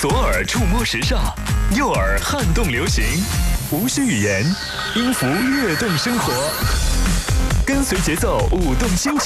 左耳触摸时尚，右耳撼动流行，无需语言，音符跃动生活，跟随节奏舞动心情。